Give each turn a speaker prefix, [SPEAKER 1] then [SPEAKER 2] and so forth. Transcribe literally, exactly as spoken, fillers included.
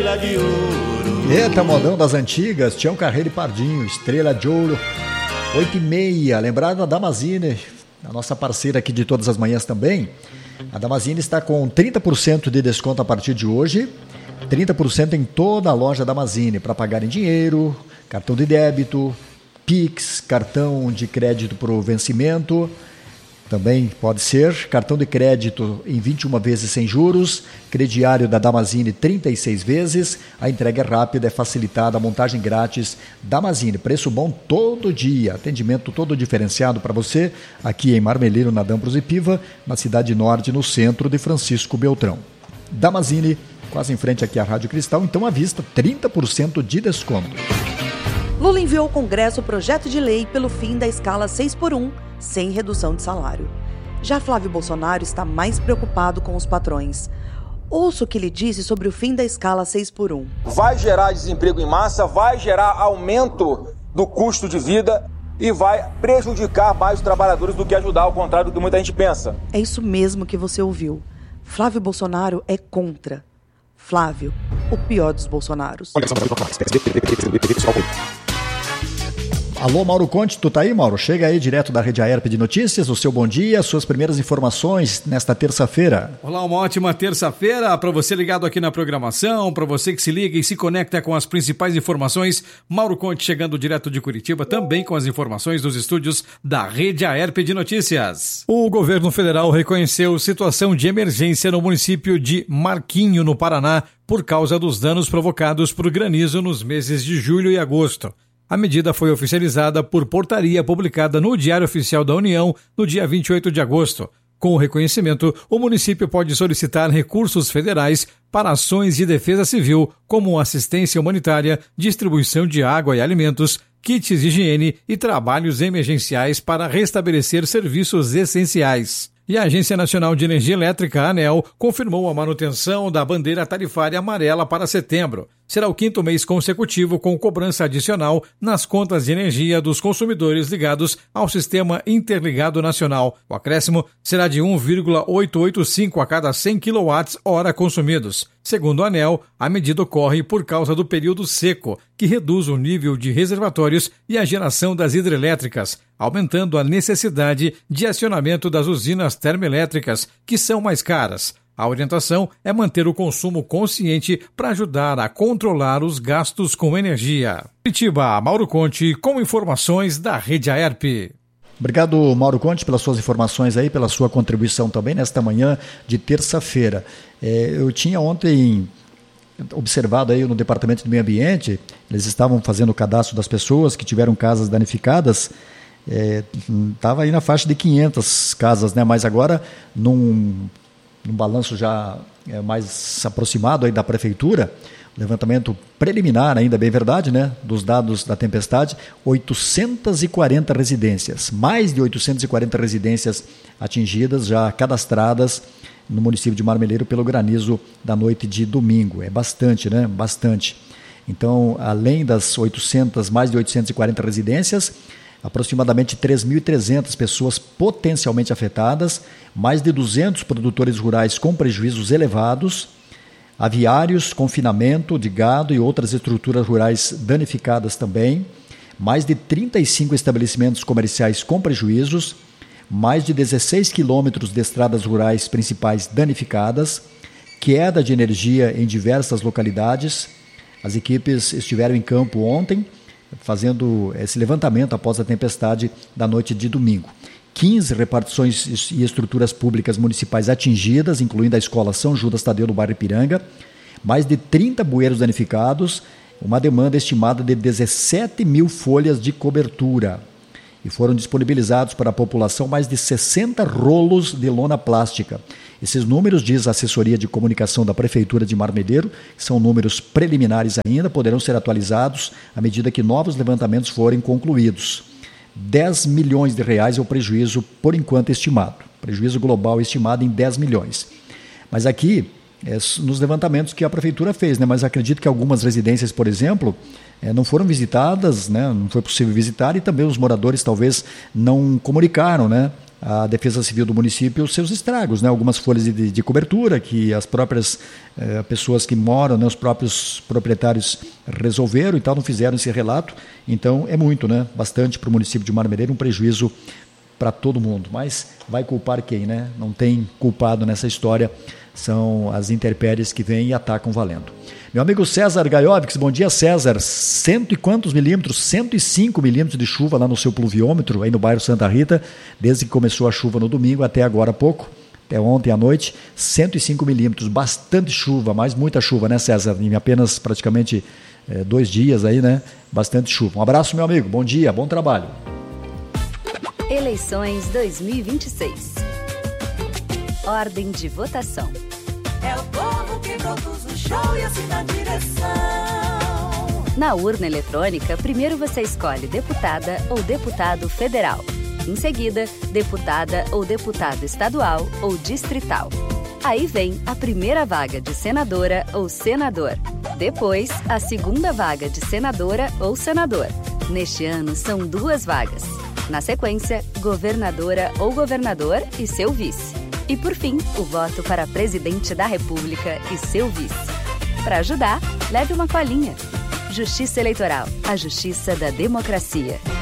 [SPEAKER 1] estrela de ouro.
[SPEAKER 2] Eita, modão das antigas, Tião Carreiro e Pardinho, Estrela de Ouro, oito e meia, lembrado da Damazine, a nossa parceira aqui de todas as manhãs também. A Damazine está com trinta por cento de desconto a partir de hoje, trinta por cento em toda a loja Damazine, para pagar em dinheiro, cartão de débito, Pix, cartão de crédito para o vencimento, também pode ser, cartão de crédito em vinte e uma vezes sem juros, crediário da Damazine trinta e seis vezes, a entrega é rápida, é facilitada, a montagem grátis. Damazine, preço bom todo dia, atendimento todo diferenciado para você, aqui em Marmeleiro, na Dampros e Piva, na Cidade Norte, no centro de Francisco Beltrão. Damazine, quase em frente aqui à Rádio Cristal, então à vista, trinta por cento de desconto.
[SPEAKER 3] Lula enviou ao Congresso o projeto de lei pelo fim da escala seis por um, sem redução de salário. Já Flávio Bolsonaro está mais preocupado com os patrões. Ouça o que ele disse sobre o fim da escala seis por um.
[SPEAKER 4] Vai gerar desemprego em massa, vai gerar aumento do custo de vida e vai prejudicar mais os trabalhadores do que ajudar, ao contrário do que muita gente pensa.
[SPEAKER 3] É isso mesmo que você ouviu. Flávio Bolsonaro é contra. Flávio, o pior dos Bolsonaros.
[SPEAKER 2] Alô, Mauro Conte, tu tá aí, Mauro? Chega aí direto da Rede Aerp de Notícias, o seu bom dia, suas primeiras informações nesta terça-feira.
[SPEAKER 5] Olá, uma ótima terça-feira para você ligado aqui na programação, para você que se liga e se conecta com as principais informações. Mauro Conte chegando direto de Curitiba, também com as informações dos estúdios da Rede Aerp de Notícias. O governo federal reconheceu situação de emergência no município de Marquinho, no Paraná, por causa dos danos provocados por granizo nos meses de julho e agosto. A medida foi oficializada por portaria publicada no Diário Oficial da União no dia vinte e oito de agosto. Com o reconhecimento, o município pode solicitar recursos federais para ações de defesa civil, como assistência humanitária, distribuição de água e alimentos, kits de higiene e trabalhos emergenciais para restabelecer serviços essenciais. E a Agência Nacional de Energia Elétrica, a ANEEL, confirmou a manutenção da bandeira tarifária amarela para setembro. Será o quinto mês consecutivo com cobrança adicional nas contas de energia dos consumidores ligados ao Sistema Interligado Nacional. O acréscimo será de um vírgula oitocentos e oitenta e cinco a cada cem quilowatt-hora consumidos. Segundo a ANEEL, a medida ocorre por causa do período seco, que reduz o nível de reservatórios e a geração das hidrelétricas, aumentando a necessidade de acionamento das usinas termoelétricas, que são mais caras. A orientação é manter o consumo consciente para ajudar a controlar os gastos com energia. Curitiba, Mauro Conte, com informações da Rede Aerp.
[SPEAKER 2] Obrigado, Mauro Conte, pelas suas informações aí, pela sua contribuição também nesta manhã de terça-feira. É, eu tinha ontem observado aí no Departamento do Meio Ambiente, eles estavam fazendo o cadastro das pessoas que tiveram casas danificadas, estava é, aí na faixa de quinhentas casas, né? Mas agora, num, num balanço já é, mais aproximado aí da Prefeitura, levantamento preliminar ainda, bem verdade, né, dos dados da tempestade, oitocentas e quarenta residências, mais de oitocentas e quarenta residências atingidas, já cadastradas no município de Marmeleiro pelo granizo da noite de domingo. É bastante, né, bastante. Então, além das oitocentas, mais de oitocentas e quarenta residências, aproximadamente três mil e trezentas pessoas potencialmente afetadas, mais de duzentos produtores rurais com prejuízos elevados, aviários, confinamento de gado e outras estruturas rurais danificadas também, mais de trinta e cinco estabelecimentos comerciais com prejuízos, mais de dezesseis quilômetros de estradas rurais principais danificadas, queda de energia em diversas localidades. As equipes estiveram em campo ontem, fazendo esse levantamento após a tempestade da noite de domingo. quinze repartições e estruturas públicas municipais atingidas, incluindo a Escola São Judas Tadeu no bairro Ipiranga, mais de trinta bueiros danificados, uma demanda estimada de dezessete mil folhas de cobertura. E foram disponibilizados para a população mais de sessenta rolos de lona plástica. Esses números, diz a assessoria de comunicação da Prefeitura de Marmeleiro, são números preliminares ainda, poderão ser atualizados à medida que novos levantamentos forem concluídos. dez milhões de reais é o prejuízo, por enquanto, estimado. Prejuízo global estimado em dez milhões. Mas aqui, é, nos levantamentos que a Prefeitura fez, né? Mas acredito que algumas residências, por exemplo, é, não foram visitadas, né? Não foi possível visitar, e também os moradores talvez não comunicaram, né? a Defesa Civil do município os seus estragos, né? Algumas folhas de, de cobertura que as próprias eh, pessoas que moram, né? Os próprios proprietários resolveram e tal, não fizeram esse relato. Então é muito, né? Bastante para o município de Marmereiro, um prejuízo para todo mundo. Mas vai culpar quem, né? Não tem culpado nessa história, são as intempéries que vêm e atacam valendo. Meu amigo César Gaiovics, bom dia, César. Cento e quantos milímetros? cento e cinco milímetros de chuva lá no seu pluviômetro, aí no bairro Santa Rita, desde que começou a chuva no domingo até agora há pouco, até ontem à noite, cento e cinco milímetros, bastante chuva, mas muita chuva, né, César? Em apenas praticamente é, dois dias aí, né? Bastante chuva. Um abraço, meu amigo, bom dia, bom trabalho.
[SPEAKER 1] Eleições dois mil e vinte e seis. Ordem de votação.
[SPEAKER 6] É o povo que produz o show e assina a direção.
[SPEAKER 1] Na urna eletrônica, primeiro você escolhe deputada ou deputado federal. Em seguida, deputada ou deputado estadual ou distrital. Aí vem a primeira vaga de senadora ou senador. Depois, a segunda vaga de senadora ou senador. Neste ano, são duas vagas. Na sequência, governadora ou governador e seu vice. E, por fim, o voto para presidente da República e seu vice. Para ajudar, leve uma colinha. Justiça Eleitoral, a justiça da democracia.